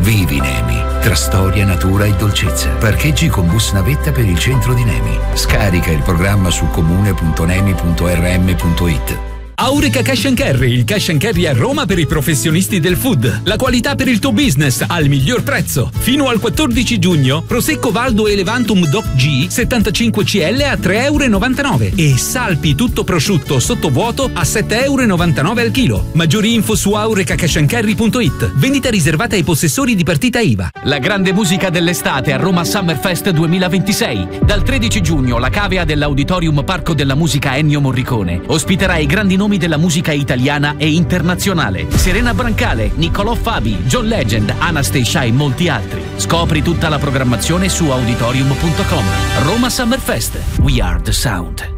Vivi Nemi, tra storia, natura e dolcezza. Parcheggi con bus navetta per il centro di Nemi. Scarica il programma su comune.nemi.rm.it. Aurica Cash & Carry, il cash and carry a Roma per i professionisti del food. La qualità per il tuo business al miglior prezzo. Fino al 14 giugno, Prosecco Valdo e Levantum Doc G 75 CL a 3,99 € e Salpi tutto prosciutto sottovuoto a 7,99 € al chilo. Maggiori info su auricacashandcarry.it. Vendita riservata ai possessori di partita IVA. La grande musica dell'estate a Roma Summerfest 2026. Dal 13 giugno la cavea dell'Auditorium Parco della Musica Ennio Morricone ospiterà i grandi nomi della musica italiana e internazionale: Serena Brancale, Niccolò Fabi, John Legend, Anastasia e molti altri. Scopri tutta la programmazione su auditorium.com. Roma Summerfest. We are the sound.